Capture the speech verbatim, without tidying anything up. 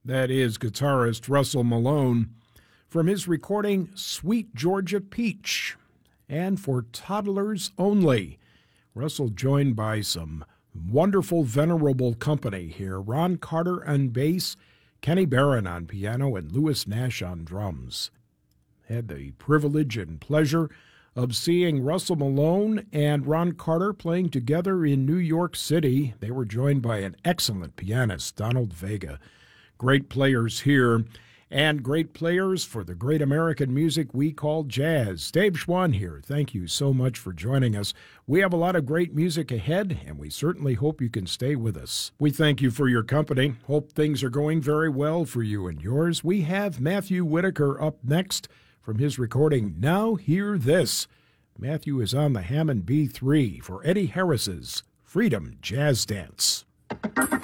That is guitarist Russell Malone from his recording Sweet Georgia Peach. And for Toddlers Only, Russell joined by some wonderful, venerable company here. Ron Carter on bass, Kenny Barron on piano, and Louis Nash on drums. Had the privilege and pleasure of seeing Russell Malone and Ron Carter playing together in New York City. They were joined by an excellent pianist, Donald Vega. Great players here, and great players for the great American music we call jazz. Dave Schwann here. Thank you so much for joining us. We have a lot of great music ahead, and we certainly hope you can stay with us. We thank you for your company. Hope things are going very well for you and yours. We have Matthew Whitaker up next from his recording Now Hear This. Matthew is on the Hammond B three for Eddie Harris's Freedom Jazz Dance.